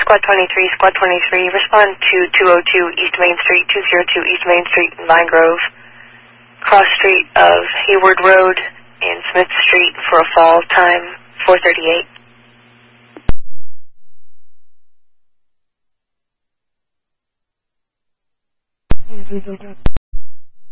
Squad 23, Squad 23, respond to 202 East Main Street, 202 East Main Street in Vine Grove, cross street of Hayward Road and Smith Street for a fall, time 4:38.